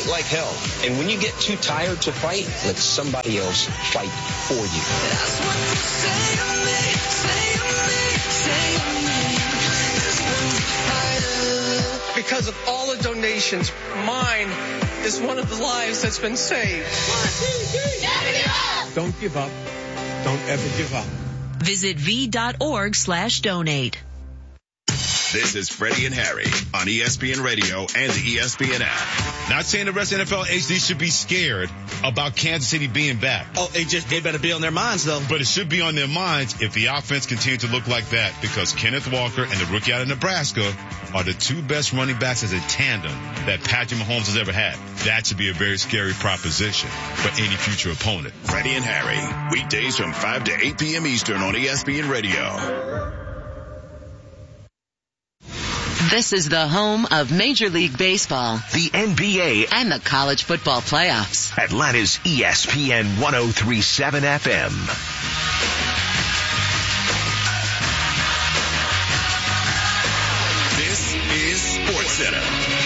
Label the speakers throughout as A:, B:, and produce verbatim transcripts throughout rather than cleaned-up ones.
A: fight like hell. And when you get too tired to fight, let somebody else fight for you.
B: That's what you say to me, say to me, say to me. This one's harder. Because of all the donations, mine is one of the lives that's been saved. One, two, three. Never give up.
C: Don't give up. Don't ever give up.
D: Visit v.org slash donate.
E: This is Freddie and Harry on E S P N Radio and the E S P N app. Not saying the rest of N F L H D should be scared about Kansas City being back.
F: Oh, it just, they better be on their minds, though.
E: But it should be on their minds if the offense continues to look like that, because Kenneth Walker and the rookie out of Nebraska are the two best running backs as a tandem that Patrick Mahomes has ever had. That should be a very scary proposition for any future opponent. Freddie and Harry, weekdays from five to eight p.m. Eastern on E S P N Radio.
D: This is the home of Major League Baseball,
G: the N B A,
D: and the college football playoffs.
G: Atlanta's E S P N one oh three point seven F M.
E: This is SportsCenter.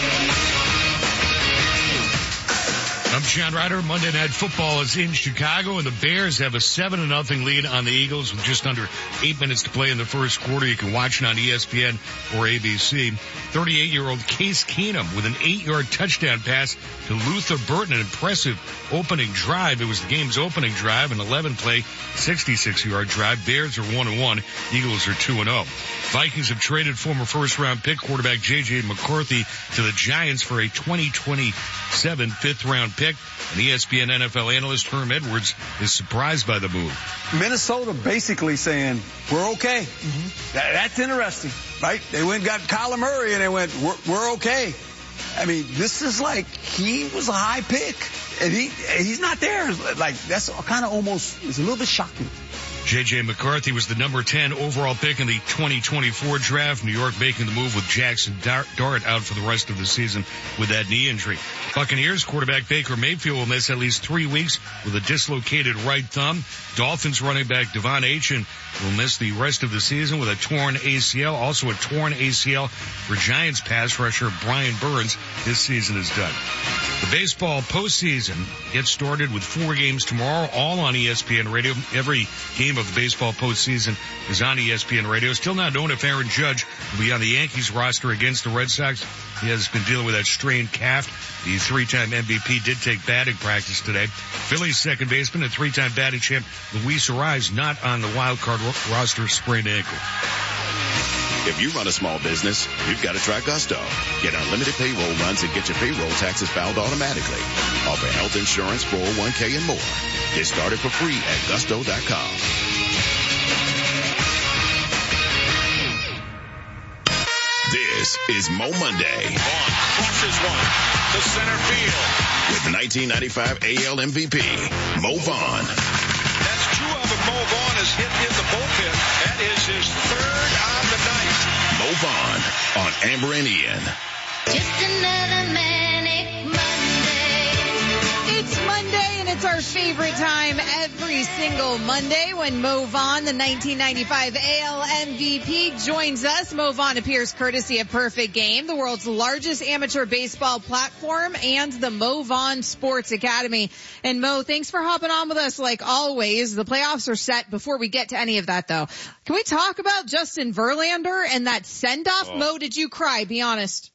H: I'm John Ryder. Monday Night Football is in Chicago, and the Bears have a seven to nothing lead on the Eagles with just under eight minutes to play in the first quarter. You can watch it on E S P N or A B C. thirty-eight-year-old Case Keenum with an eight-yard touchdown pass to Luther Burton, an impressive opening drive. It was the game's opening drive, an eleven-play, sixty-six-yard drive. Bears are one and one. Eagles are two and oh. Vikings have traded former first-round pick quarterback J J. McCarthy to the Giants for a twenty twenty-seven fifth-round pick. And E S P N N F L analyst Herm Edwards is surprised by the move.
C: Minnesota basically saying, we're okay. Mm-hmm. That, that's interesting, right? They went and got Kyler Murray, and they went, we're, we're okay. I mean, this is like, he was a high pick, and he he's not there. Like, that's kind of almost, it's a little bit shocking.
H: J J. McCarthy was the number ten overall pick in the twenty twenty-four draft. New York making the move with Jackson Dart out for the rest of the season with that knee injury. Buccaneers quarterback Baker Mayfield will miss at least three weeks with a dislocated right thumb. Dolphins running back Devon Achane will miss the rest of the season with a torn A C L. Also a torn A C L for Giants pass rusher Brian Burns. This season is done. The baseball postseason gets started with four games tomorrow, all on E S P N Radio. Every game of the baseball postseason is on E S P N Radio. Still not known if Aaron Judge will be on the Yankees roster against the Red Sox. He has been dealing with that strained calf. The three-time M V P did take batting practice today. Phillies second baseman and three-time batting champ Luis Arraez not on the wild card roster, sprained ankle.
E: If you run a small business, you've got to try Gusto. Get unlimited payroll runs and get your payroll taxes filed automatically. Offer health insurance, four oh one k, and more. Get started for free at gusto dot com. This is Mo Monday.
I: Vaughn crosses one to center field.
E: With nineteen ninety-five A L M V P, Mo Vaughn.
I: That's two of them Mo Vaughn has hit in the bullpen. That is his third on the night.
E: Mo Vaughn on Amber and Ian.
B: Just another manic Monday.
J: It's Monday, and it's our favorite time every single Monday when Mo Vaughn, the nineteen ninety-five A L M V P, joins us. Mo Vaughn appears courtesy of Perfect Game, the world's largest amateur baseball platform, and the Mo Vaughn Sports Academy. And Mo, thanks for hopping on with us like always. The playoffs are set. Before we get to any of that, though, can we talk about Justin Verlander and that send-off? Oh. Mo, did you cry? Be honest.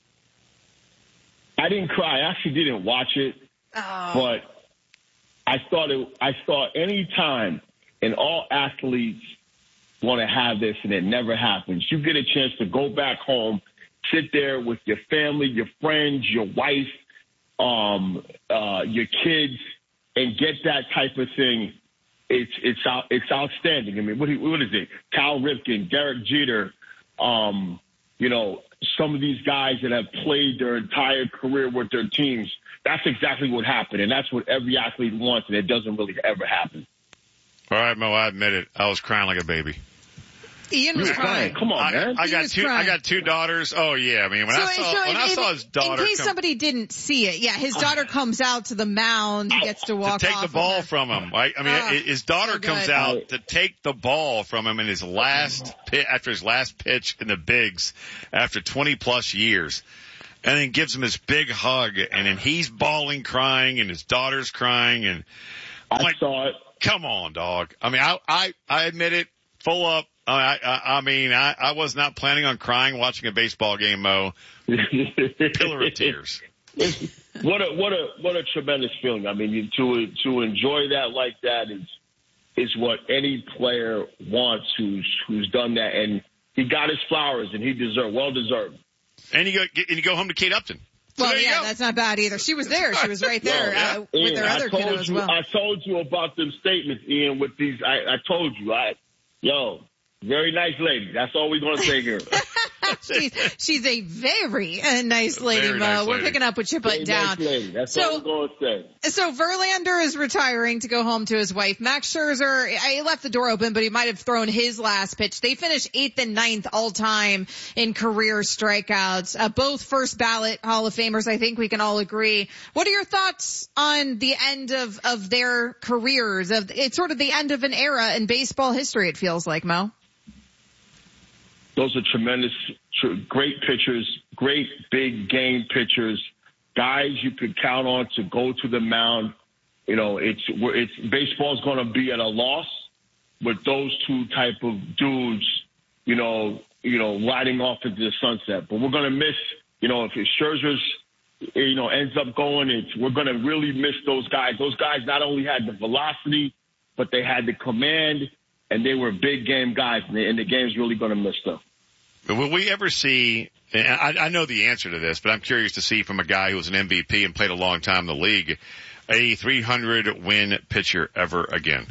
K: I didn't cry. I actually didn't watch it.
J: Oh.
K: But I thought it, I thought any time, and all athletes want to have this, and it never happens. You get a chance to go back home, sit there with your family, your friends, your wife, um, uh, your kids, and get that type of thing. It's it's out, it's outstanding. I mean, what what is it? Cal Ripken, Derek Jeter, um, you know, some of these guys that have played their entire career with their teams. That's exactly what happened, and that's what every athlete wants, and it doesn't really ever happen.
L: All right, Mo, I admit it. I was crying like a baby.
J: Ian was crying.
K: Come on,
L: I,
K: man.
L: I
J: He
L: got
J: was
L: two.
J: crying.
L: I got two daughters. Oh yeah. I mean, when
J: So,
L: I saw
J: so
L: when
J: if,
L: I saw his daughter,
J: in case
L: come,
J: somebody didn't see it, yeah, his daughter comes out to the mound. He gets to walk
L: to take
J: off
L: the ball
J: of
L: from him. Right? I mean,
J: Oh,
L: his daughter
J: so
L: comes
J: good.
L: out to take the ball from him in his last pit after his last pitch in the bigs after twenty plus years. And then gives him this big hug, and then he's bawling, crying, and his daughter's crying, and I'm
K: I
L: like,
K: saw it.
L: come on, dog. I mean, I, I, I admit it, full up. I, I, I mean, I, I was not planning on crying watching a baseball game, Mo. Pillar of tears.
K: What a what a what a tremendous feeling. I mean, you, to to enjoy that like that is is what any player wants who's who's done that, and he got his flowers, and he deserved well deserved.
L: And you go and you go home to Kate Upton. So
J: Well,
L: there you
J: yeah,
L: go.
J: that's not bad either. She was there. She was right there
K: Yo,
J: uh, with
K: Ian,
J: their
K: I
J: other
K: told
J: kiddo as
K: you,
J: well.
K: I told you about them statements, Ian. With these, I, I told you. I, yo, very nice lady. That's all we're gonna say here.
J: she's, she's a very uh, nice lady,
L: Very
J: Mo.
L: nice
J: We're
L: lady.
J: picking up what you
K: Very
J: put
K: nice
J: down.
K: lady. That's
J: So-
K: all we're gonna say.
J: So Verlander is retiring to go home to his wife. Max Scherzer, he left the door open, but he might have thrown his last pitch. They finished eighth and ninth all time in career strikeouts. Uh, both first ballot Hall of Famers, I think we can all agree. What are your thoughts on the end of, of their careers? Of It's sort of the end of an era in baseball history, it feels like, Mo.
K: Those are tremendous, tr- great pitchers, great big game pitchers, guys you could count on to go to the mound. You know, it's we're- it's baseball's going to be at a loss with those two type of dudes. You know, you know, riding off into the sunset. But we're going to miss. You know, if Scherzer's, you know, ends up going, it's we're going to really miss those guys. Those guys not only had the velocity, but they had the command. And they were big game guys, and the, and the game's really going to miss them.
L: But will we ever see, and I, I know the answer to this, but I'm curious to see from a guy who was an M V P and played a long time in the league, a three hundred win pitcher ever again?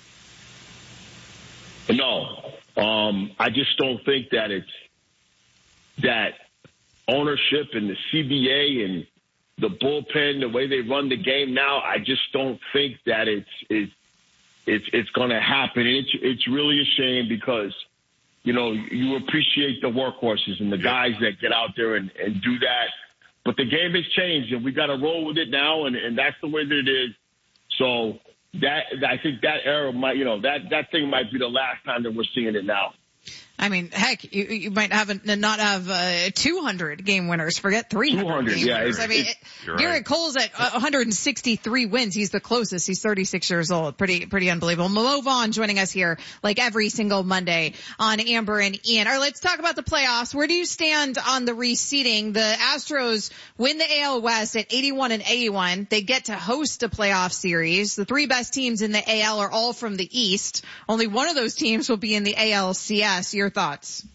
K: No. Um, I just don't think that it's that ownership and the C B A and the bullpen, the way they run the game now, I just don't think that it's, it's, It's it's going to happen. It's it's really a shame because, you know, you appreciate the workhorses and the guys that get out there and, and do that. But the game has changed, and we got to roll with it now, and, and that's the way that it is. So that I think that era might, you know, that that thing might be the last time that we're seeing it now.
J: I mean, heck, you, you might have a, not have uh, two hundred game winners. Forget three hundred
K: two hundred,
J: game
K: yeah,
J: winners.
K: it's-
J: I mean,
K: it's-
J: it, Garrett
L: right.
J: Cole's at one hundred sixty-three wins. He's the closest. He's thirty-six years old. Pretty, pretty unbelievable. Mo Vaughn joining us here like every single Monday on Amber and Ian. All right, let's talk about the playoffs. Where do you stand on the reseeding? The Astros win the A L West at eighty-one and eighty-one. They get to host a playoff series. The three best teams in the A L are all from the East. Only one of those teams will be in the A L C S. Your thoughts?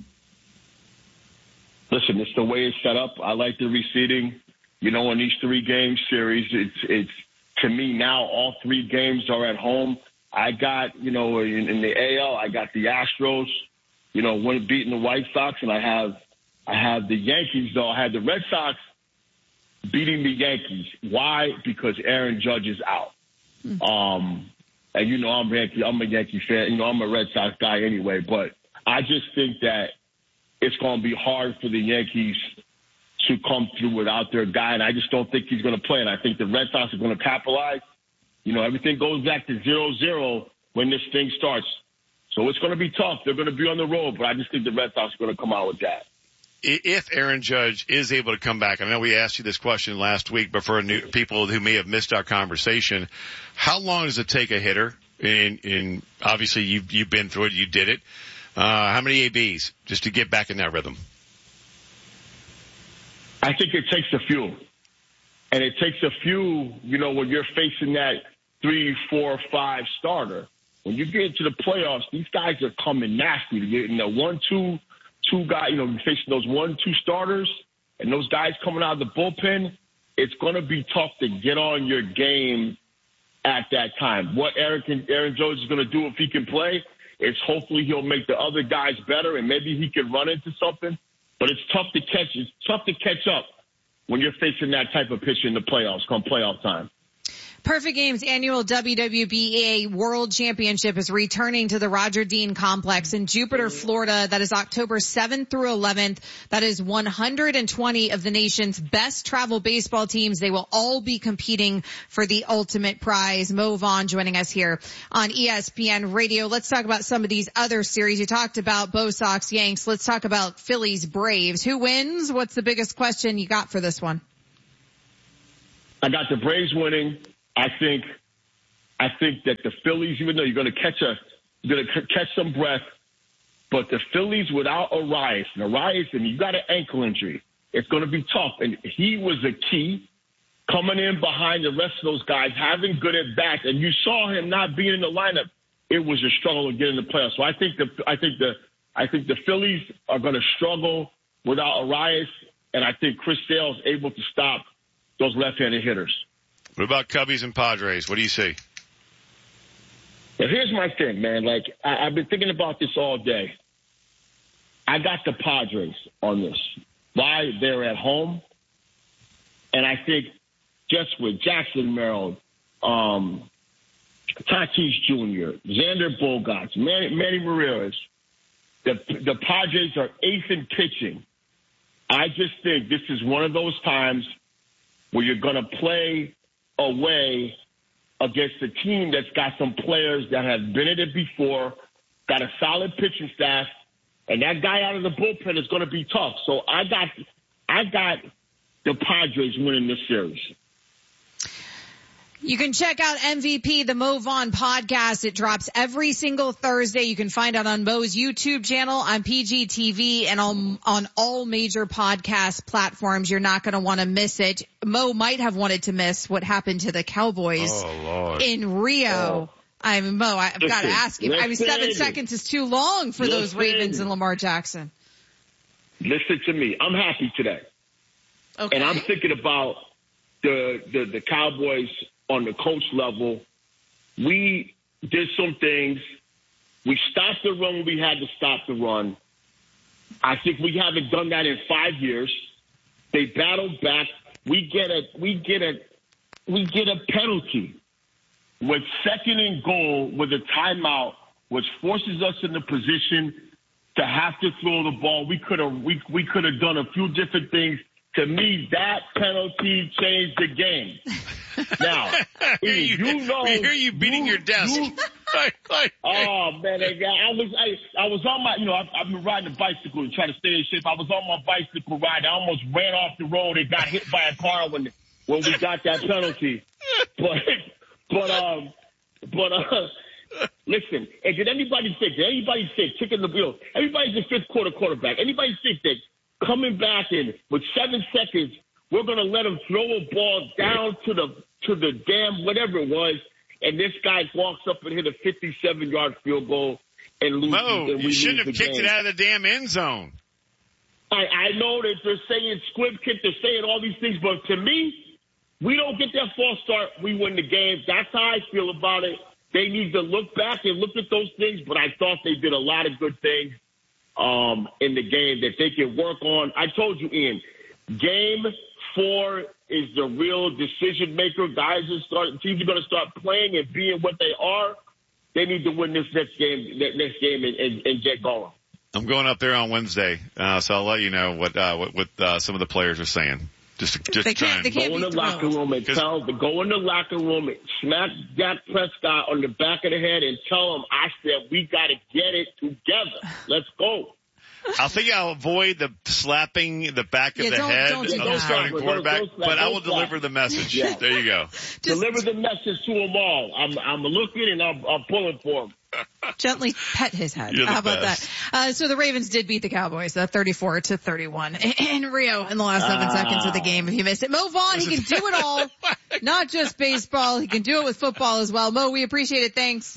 K: Listen, it's the way it's set up. I like the reseeding. You know, in these three game series, it's it's to me now all three games are at home. I got, you know, in, in the A L, I got the Astros, you know, when beating the White Sox, and I have I have the Yankees though. I had the Red Sox beating the Yankees. Why? Because Aaron Judge is out. Mm-hmm. Um, and you know, I'm a Yankee, I'm a Yankee fan. You know, I'm a Red Sox guy anyway. But I just think that it's going to be hard for the Yankees to come through without their guy, and I just don't think he's going to play. And I think the Red Sox are going to capitalize. You know, everything goes back to zero zero when this thing starts. So it's going to be tough. They're going to be on the road, but I just think the Red Sox are going to come out with that.
L: If Aaron Judge is able to come back, I know we asked you this question last week, but for new people who may have missed our conversation, how long does it take a hitter? And, and obviously you've, you've been through it, you did it. Uh, how many A Bs just to get back in that rhythm?
K: I think it takes a few. And it takes a few, you know, when you're facing that three, four, five starter. When you get into the playoffs, these guys are coming nasty. You're getting the one, two, two guy, you know, you're facing those one, two starters and those guys coming out of the bullpen. It's going to be tough to get on your game at that time. What Aaron, can, Aaron Judge is going to do if he can play is hopefully he'll make the other guys better and maybe he can run into something. But it's tough to catch. It's tough to catch up when you're facing that type of pitch in the playoffs come playoff time.
J: Perfect Game's annual W W B A World Championship is returning to the Roger Dean Complex in Jupiter, Florida. That is October seventh through eleventh. That is one hundred twenty of the nation's best travel baseball teams. They will all be competing for the ultimate prize. Mo Vaughn joining us here on E S P N Radio. Let's talk about some of these other series. You talked about Bo Sox, Yanks. Let's talk about Phillies, Braves. Who wins? What's the biggest question you got for this one?
K: I got the Braves winning. I think, I think that the Phillies, even though you're going to catch a, you're going to catch some breath, but the Phillies without Arias, and Arias, and you got an ankle injury, it's going to be tough. And he was a key coming in behind the rest of those guys, having good at bats, and you saw him not being in the lineup. It was a struggle to get in the playoffs. So I think the, I think the, I think the Phillies are going to struggle without Arias, and I think Chris Sale is able to stop those left-handed hitters.
L: What about Cubbies and Padres? What do you see?
K: Now, here's my thing, man. Like, I, I've been thinking about this all day. I got the Padres on this. Why? They're at home. And I think just with Jackson Merrill, um, Tatis Junior, Xander Bogaerts, Manny, Manny Ramirez, the, the Padres are eighth in pitching. I just think this is one of those times where you're going to play away against a team that's got some players that have been in it before, got a solid pitching staff, and that guy out of the bullpen is going to be tough. So I got, I got the Padres winning this series.
J: You can check out M V P, the Mo Vaughn podcast. It drops every single Thursday. You can find it on Mo's YouTube channel, on P G T V, and on, on all major podcast platforms. You're not going to want to miss it. Mo might have wanted to miss what happened to the Cowboys
L: oh, Lord.
J: in Rio. Oh. I'm Mo, I've got to ask you. I mean, seven seconds is too long for those Ravens and Lamar Jackson.
K: Listen to me. I'm happy today.
J: Okay.
K: And I'm thinking about the, the, the Cowboys on the coach level. We did some things. We stopped the run when we had to stop the run. I think we haven't done that in five years. They battled back. We get a, we get a, we get a penalty with second and goal with a timeout, which forces us in the position to have to throw the ball. We could have, we, we could have done a few different things. To me, that penalty changed the game. Now,
L: you,
K: you know,
L: we hear you beating
K: you,
L: your desk.
K: You, oh man, I was I, I was on my, you know, I've, I've been riding a bicycle and trying to stay in shape. I was on my bicycle ride. I almost ran off the road and got hit by a car when when we got that penalty. But but um but uh, listen, and did anybody think? Did anybody think kicking the wheel? Everybody's a fifth quarter quarterback. Anybody think that coming back in with seven seconds? We're going to let him throw a ball down to the to the damn whatever it was, and this guy walks up and hit a fifty-seven-yard field goal and loses.
L: Mo,
K: and we
L: you shouldn't have
K: lose the
L: kicked
K: game.
L: it out of the damn end zone.
K: I, I know that they're saying squib kick, they're saying all these things, but to me, we don't get that false start, we win the game. That's how I feel about it. They need to look back and look at those things, but I thought they did a lot of good things um, in the game that they can work on. I told you, Ian, game four is the real decision maker. Guys are starting, teams are going to start playing and being what they are. They need to win this next game, next game, and, and, and get going.
L: I'm going up there on Wednesday, uh, so I'll let you know what uh, what, what uh, some of the players are saying. Just, to, just
J: they
L: try
J: can't,
L: and
J: they can't
K: go in the
J: thrilled.
K: locker room and tell, go in the locker room and smack Dak Prescott on the back of the head and tell him, I said, we got to get it together. Let's go.
L: I think I'll avoid the slapping the back of
J: yeah,
L: the
J: don't,
L: head
J: don't
L: of the starting
K: don't,
L: quarterback,
K: don't, don't,
L: but I will
K: don't
L: deliver the message.
K: Yeah.
L: There you go.
J: Just
K: deliver the message to them all. I'm, I'm looking and I'm, I'm pulling for them.
J: Gently pet his head.
L: You're the
J: How about
L: best.
J: that? Uh, so the Ravens did beat the Cowboys, uh, thirty-four to thirty-one in Rio in the last seven
K: Ah.
J: seconds of the game. If you missed it, Mo Vaughn, he can do it all. Not just baseball. He can do it with football as well. Mo, we appreciate it. Thanks.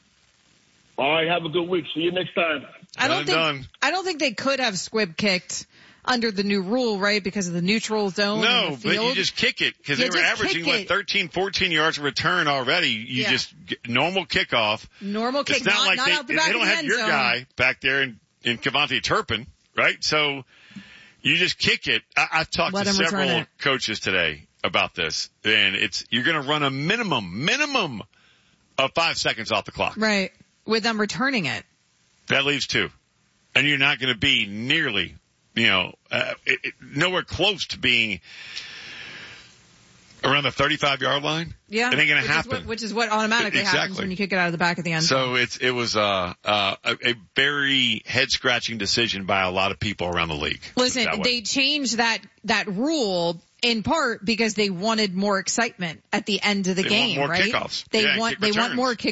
K: All right. Have a good week. See you next time.
J: I don't
L: Done
J: think,
L: done.
J: I don't think they could have squib kicked under the new rule, right? Because of the neutral zone.
L: No,
J: in the
L: but
J: field.
L: you just kick it because
J: You
L: they were
J: just
L: averaging,
J: kick
L: what,
J: it.
L: thirteen, fourteen yards of return already. You
J: Yeah.
L: just get normal kickoff.
J: Normal kick,
L: It's not,
J: not,
L: like
J: not
L: they,
J: out the
L: they
J: back
L: don't
J: of the
L: have
J: end
L: your
J: zone.
L: guy back there in, in Cavante Turpin, right? So you just kick it. I, I've talked
J: Let
L: to
J: him return
L: several
J: it.
L: coaches today, about this, then it's you're going to run a minimum, minimum of five seconds off the clock.
J: Right. With them returning it.
L: That leaves two. And you're not going to be nearly, you know, uh, it, it, nowhere close to being around the thirty-five yard line.
J: Yeah.
L: It ain't going to
J: which
L: happen.
J: Is what, which is what automatically
L: exactly.
J: happens when you kick it out of the back of the end zone.
L: So it's, it was, uh, uh, a, a very head scratching decision by a lot of people around the league.
J: Listen, they changed that, that rule in part because they wanted more excitement at the end of the
L: they
J: game,
L: want more
J: right?
L: Kickoffs.
J: They
L: yeah,
J: want,
L: kick
J: they
L: returns.
J: want more kick